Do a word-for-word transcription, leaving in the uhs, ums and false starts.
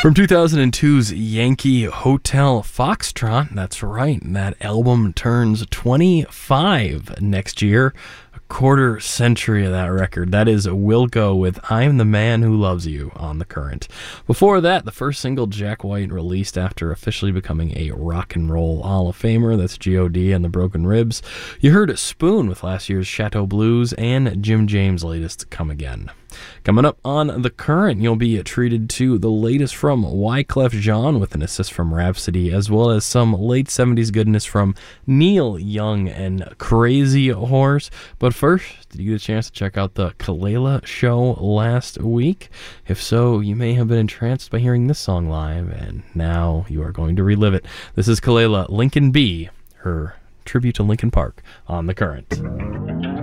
From two thousand two's Yankee Hotel Foxtrot, that's right, that album turns twenty-five next year. A quarter century of that record. That is Wilco with I'm the Man Who Loves You on The Current. Before that, the first single Jack White released after officially becoming a rock and roll Hall of Famer, that's G O D and the Broken Ribs. You heard Spoon with last year's Chateau Blues and Jim James' latest Come Again. Coming up on The Current, you'll be treated to the latest from Wyclef Jean with an assist from Rhapsody, as well as some late seventies goodness from Neil Young and Crazy Horse. But first, did you get a chance to check out the Kelela show last week? If so, you may have been entranced by hearing this song live, and now you are going to relive it. This is Kelela, Lincoln B, her tribute to Linkin Park on The Current.